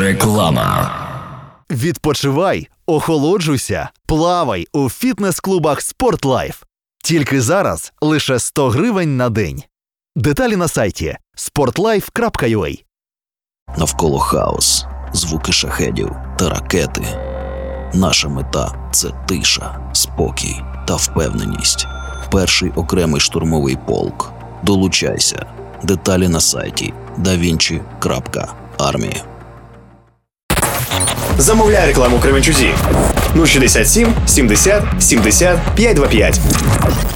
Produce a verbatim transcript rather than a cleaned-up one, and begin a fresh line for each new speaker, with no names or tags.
Реклама.
Відпочивай, охолоджуйся, плавай у фітнес-клубах «Спортлайф». Тільки зараз лише сто гривень на день. Деталі на сайті спортлайф крапка ю а.
Навколо хаос, звуки шахедів та ракети. Наша мета – це тиша, спокій та впевненість. Перший окремий штурмовий полк. Долучайся. Деталі на сайті да вінчі крапка армія.
Замовляй рекламу Кременчузі. нуль шістдесят сім сімдесят сімдесят п'ятсот двадцять п'ять.